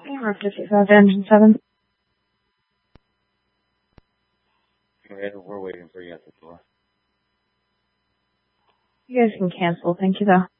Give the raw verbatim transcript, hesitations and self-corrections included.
Route fifty-five, engine seven. We're waiting for you at the door. You guys can cancel. Thank you, though.